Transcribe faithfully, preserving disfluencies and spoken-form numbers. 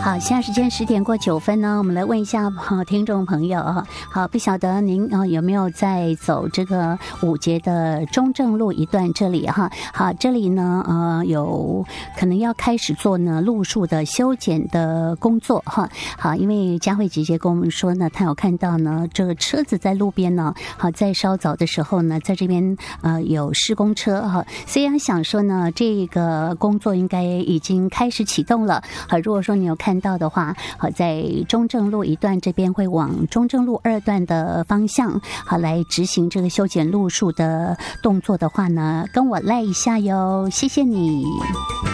好，现在时间十点过九分呢，我们来问一下好听众朋友啊，好，不晓得您啊有没有在走这个五节的中正路一段这里哈？好，这里呢呃有可能要开始做呢路树的修剪的工作哈。好，因为佳慧姐姐跟我们说呢，她有看到呢这个车子在路边呢，好，在稍早的时候呢，在这边呃有施工车哈，所以她想说呢，这个工作应该已经开始启动了。好，如果说你有看到的话，好，在中正路一段这边会往中正路二段的方向，好来执行这个修剪路树的动作的话呢，跟我赖一下哟，谢谢你。